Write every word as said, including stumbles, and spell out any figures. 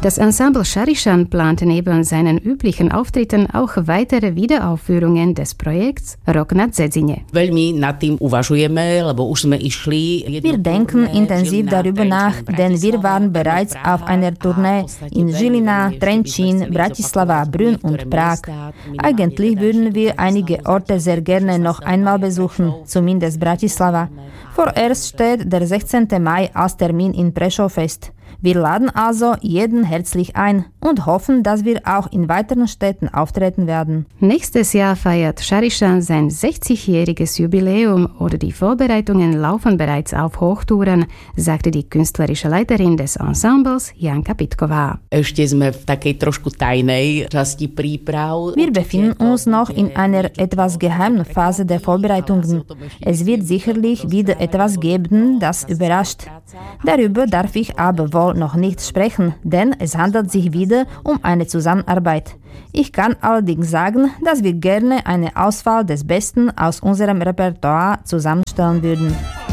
Das Ensemble Sharishan plant neben seinen üblichen Auftritten auch weitere Wiederaufführungen des Projekts Rok na Dzedzine. Wir denken intensiv darüber nach, denn wir waren bereits auf einer Tournee in Žilina, Trenčín, Bratislava, Brünn und Prag. Eigentlich würden wir einige Orte sehr gerne noch einmal besuchen, zumindest Bratislava. Vorerst steht der sechzehnten Mai als Termin in Prešov fest. Wir laden also jeden herzlich ein und hoffen, dass wir auch in weiteren Städten auftreten werden. Nächstes Jahr feiert Sharishan sein sechzigjähriges Jubiläum oder die Vorbereitungen laufen bereits auf Hochtouren, sagte die künstlerische Leiterin des Ensembles, Janka Pitková. Wir befinden uns noch in einer etwas geheimen Phase der Vorbereitungen. Es wird sicherlich wieder etwas geben, das überrascht. Darüber darf ich aber wohl noch nicht sprechen, denn es handelt sich wieder um eine Zusammenarbeit. Ich kann allerdings sagen, dass wir gerne eine Auswahl des Besten aus unserem Repertoire zusammenstellen würden.